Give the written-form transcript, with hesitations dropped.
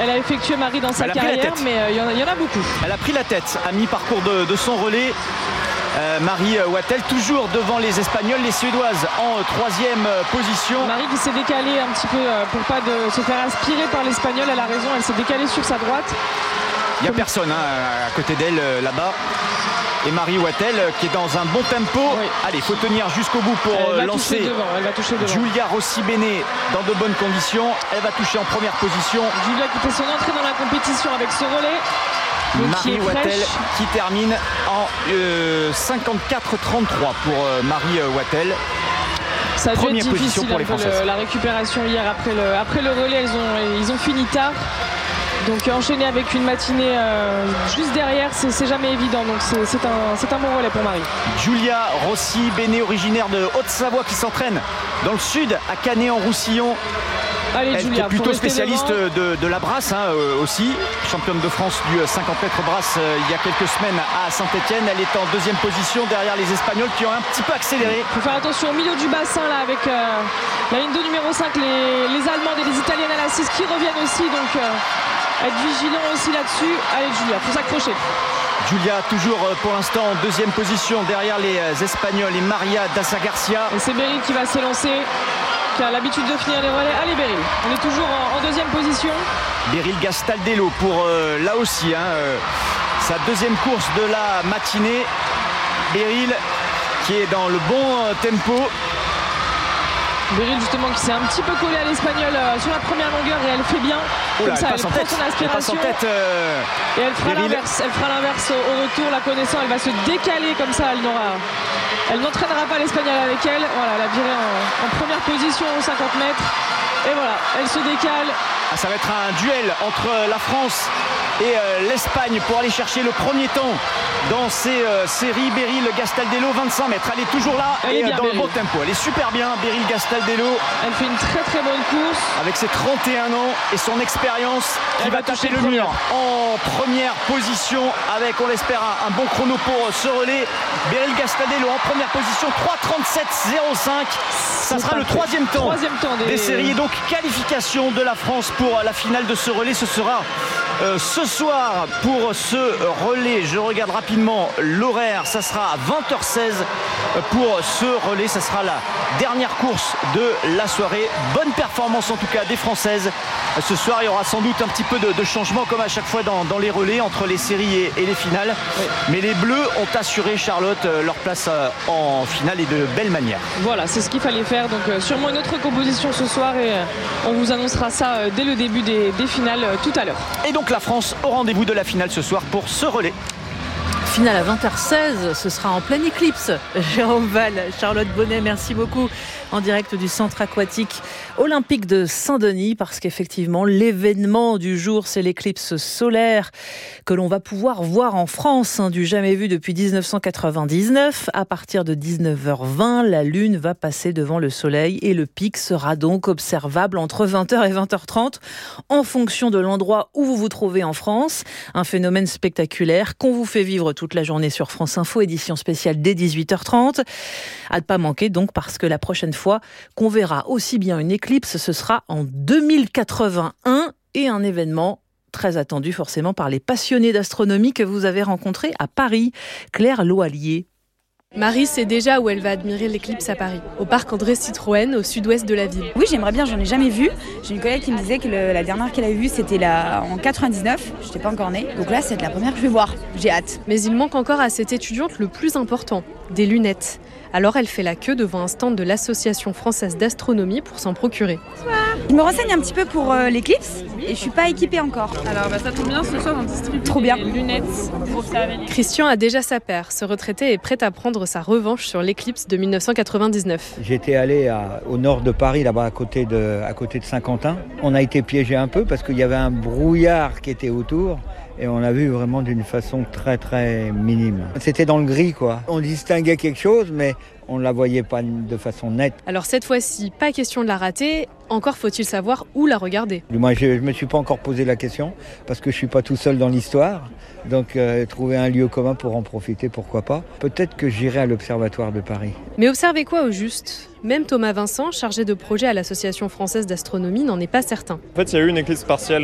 elle a effectué, Marie, dans sa carrière, mais il y en a beaucoup. Elle a pris la tête à mi-parcours de son relais. Marie Wattel toujours devant les Espagnols, les Suédoises en troisième position. Marie qui s'est décalée un petit peu pour pas se faire aspirer par l'Espagnol. Elle a raison, elle s'est décalée sur sa droite. Il n'y a personne à côté d'elle là-bas. Et Marie Wattel qui est dans un bon tempo. Oui. Allez, il faut tenir jusqu'au bout pour lancer. Elle va toucher devant. Julia Rossi-Bene dans de bonnes conditions. Elle va toucher en première position. Julia qui fait son entrée dans la compétition avec ce relais. Marie Wattel qui termine en 54-33 pour Marie Wattel. Ça a dû être difficile pour les Françaises. La récupération hier après le relais, ils ont fini tard. Donc enchaîner avec une matinée juste derrière, c'est jamais évident. Donc c'est un bon relais pour Marie. Julia Rossi-Bene, originaire de Haute-Savoie, qui s'entraîne dans le sud à Canet-en-Roussillon. Allez, elle Julia, est plutôt spécialiste de la brasse aussi, championne de France du 50 mètres brasse il y a quelques semaines à Saint-Etienne. Elle est en deuxième position derrière les Espagnols qui ont un petit peu accéléré. Il faut faire attention au milieu du bassin là avec la ligne de numéro 5, les Allemandes et les Italiennes à la 6 qui reviennent aussi, donc être vigilant aussi là-dessus. Allez Julia, il faut s'accrocher. Julia toujours pour l'instant en deuxième position derrière les Espagnols et Maria Daza Garcia. Et c'est Beryl qui va s'élancer, qui a l'habitude de finir les relais. Allez Beryl, on est toujours en deuxième position. Beryl Gastaldello pour là aussi sa deuxième course de la matinée. Beryl qui est dans le bon tempo. Beryl justement qui s'est un petit peu collé à l'Espagnol sur la première longueur et elle fait bien. Comme ça, elle prend son aspiration et elle fera l'inverse au retour. La connaissant, elle va se décaler comme ça. Elle n'entraînera pas l'Espagnol avec elle. Voilà, elle a viré en première position aux 50 mètres. Et voilà, elle se décale. Ça va être un duel entre la France et l'Espagne pour aller chercher le premier temps dans ces séries. Beryl Gastaldello, 25 mètres. Elle est toujours là et dans le bon tempo. Elle est super bien, Beryl Gastaldello. Elle fait une très très bonne course. Avec ses 31 ans et son expérience, qui va taper le mur en première position avec, on l'espère, un bon chrono pour ce relais. Beryl Gastaldello en première position, 3:37.05. Ça sera le troisième temps des séries. Et donc qualification de la France pour la finale de ce relais. Ce sera ce soir pour ce relais. Je regarde rapidement l'horaire. Ça sera à 20h16 pour ce relais. Ça sera la dernière course de la soirée. Bonne performance en tout cas des Françaises. Ce soir, il y aura sans doute un petit peu de changement comme à chaque fois dans les relais entre les séries et les finales. Oui. Mais les Bleus ont assuré, Charlotte, leur place en finale et de belle manière. Voilà, c'est ce qu'il fallait faire. Donc sûrement une autre composition ce soir et on vous annoncera ça dès le début des finales tout à l'heure. Et donc la France au rendez-vous de la finale ce soir pour ce relais. Finale à 20h16, ce sera en pleine éclipse. Jérôme Val, Charlotte Bonnet, merci beaucoup. En direct du centre aquatique olympique de Saint-Denis, parce qu'effectivement, l'événement du jour, c'est l'éclipse solaire que l'on va pouvoir voir en France, du jamais vu depuis 1999. À partir de 19h20, la Lune va passer devant le Soleil et le pic sera donc observable entre 20h et 20h30 en fonction de l'endroit où vous vous trouvez en France. Un phénomène spectaculaire qu'on vous fait vivre toute la journée sur France Info, édition spéciale dès 18h30. À ne pas manquer donc, parce que la prochaine fois qu'on verra aussi bien une éclipse, ce sera en 2081 et un événement très attendu forcément par les passionnés d'astronomie que vous avez rencontrés à Paris. Claire Loalier. Marie sait déjà où elle va admirer l'éclipse à Paris, au parc André Citroën, au sud-ouest de la ville. Oui, j'aimerais bien, j'en ai jamais vu. J'ai une collègue qui me disait que la dernière qu'elle avait vue, c'était en 99. Je n'étais pas encore née. Donc là, c'est la première que je vais voir. J'ai hâte. Mais il manque encore à cette étudiante le plus important, des lunettes. Alors elle fait la queue devant un stand de l'Association française d'astronomie pour s'en procurer. Je me renseigne un petit peu pour l'éclipse et je suis pas équipée encore. Alors ça tombe bien, ce soir on distribue trop bien. Des lunettes pour observer. Christian a déjà sa paire. Ce retraité est prêt à prendre sa revanche sur l'éclipse de 1999. J'étais allé au nord de Paris, là-bas à côté de Saint-Quentin. On a été piégé un peu parce qu'il y avait un brouillard qui était autour. Et on l'a vu vraiment d'une façon très très minime. C'était dans le gris quoi. On distinguait quelque chose mais on ne la voyait pas de façon nette. Alors cette fois-ci, pas question de la rater. Encore faut-il savoir où la regarder. Moi je ne me suis pas encore posé la question parce que je ne suis pas tout seul dans l'histoire. Donc trouver un lieu commun pour en profiter, pourquoi pas. Peut-être que j'irai à l'Observatoire de Paris. Mais observer quoi au juste ? Même Thomas Vincent, chargé de projet à l'Association française d'astronomie, n'en est pas certain. En fait, il y a eu une éclipse partielle